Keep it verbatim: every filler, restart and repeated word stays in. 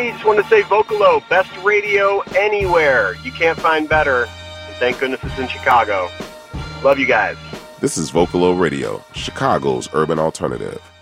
everybody. Just want to say Vocalo, best radio anywhere. You can't find better. And thank goodness it's in Chicago. Love you guys. This is Vocalo Radio, Chicago's urban alternative.